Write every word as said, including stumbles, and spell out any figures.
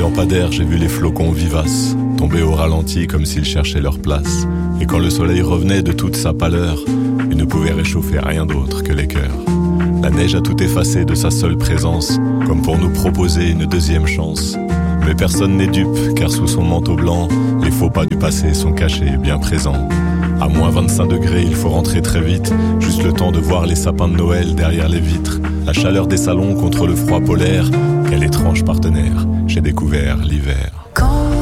lampadaire, j'ai vu les flocons vivaces tomber au ralenti comme s'ils cherchaient leur place. Et quand le soleil revenait de toute sa pâleur, il ne pouvait réchauffer rien d'autre que les cœurs. La neige a tout effacé de sa seule présence, comme pour nous proposer une deuxième chance. Mais personne n'est dupe, car sous son manteau blanc, les faux pas du passé sont cachés, bien présents. À moins vingt-cinq degrés, il faut rentrer très vite, juste le temps de voir les sapins de Noël derrière les vitres. La chaleur des salons contre le froid polaire, quel étrange partenaire, j'ai découvert l'hiver.